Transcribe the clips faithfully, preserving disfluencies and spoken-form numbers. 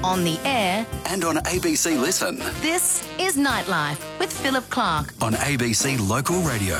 on the air, and on A B C Listen. this is Nightlife with Philip Clark. On A B C Local Radio.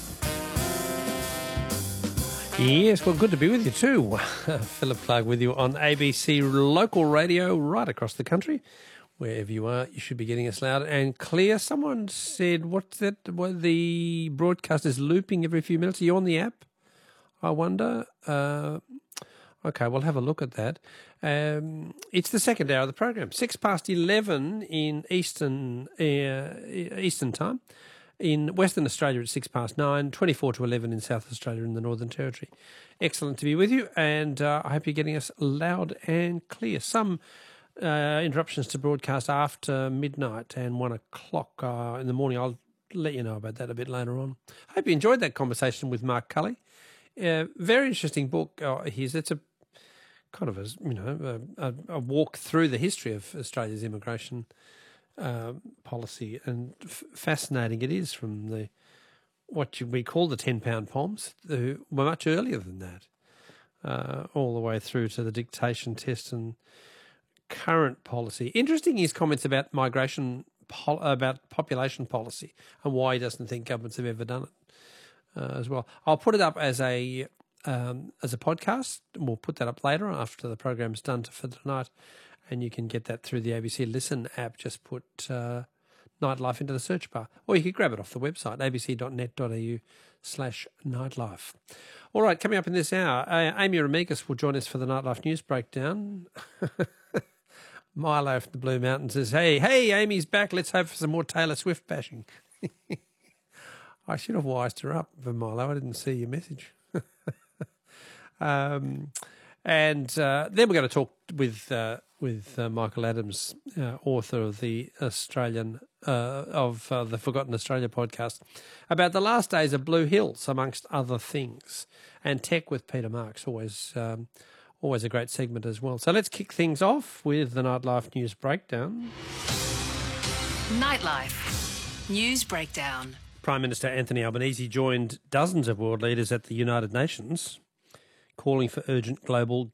Yes, well, good to be with you too. Philip Clark with you on A B C Local Radio right across the country. Wherever you are, you should be getting us loud and clear. Someone said, what's that? What, the broadcast is looping every few minutes. Are you on the app? I wonder. Uh, okay, we'll have a look at that. Um, it's the second hour of the program, six past eleven in Eastern uh, Eastern time. In Western Australia, it's six past nine, twenty-four to eleven in South Australia in the Northern Territory. Excellent to be with you, and uh, I hope you're getting us loud and clear. Some uh, interruptions to broadcast after midnight and one o'clock uh, in the morning. I'll let you know about that a bit later on. I hope you enjoyed that conversation with Mark Cully. Uh, very interesting book. Uh, his. It's a kind of a you know a, a walk through the history of Australia's immigration Uh, policy, and f- fascinating it is from the what you, we call the ten pound poms, who were much earlier than that, uh, all the way through to the dictation test and current policy. Interesting his comments about migration, pol- about population policy, and why he doesn't think governments have ever done it uh, as well. I'll put it up as a um, as a podcast, and we'll put that up later after the program's done to, for tonight. And you can get that through the A B C Listen app. Just put uh, Nightlife into the search bar. Or you could grab it off the website, abc.net.au slash nightlife. All right, coming up in this hour, uh, Amy Ramikas will join us for the Nightlife News Breakdown. Milo from the Blue Mountains says, hey, hey, Amy's back. Let's hope for some more Taylor Swift bashing. I should have wised her up for Milo. I didn't see your message. um, and uh, then we're going to talk with... Uh, with uh, Michael Adams, uh, author of the Australian uh, of uh, the Forgotten Australia podcast, about the last days of Blue Hills, amongst other things, and tech with Peter Marks, always um, always a great segment as well. So let's kick things off with the Nightlife News Breakdown. Nightlife News Breakdown. Prime Minister Anthony Albanese joined dozens of world leaders at the United Nations, calling for urgent global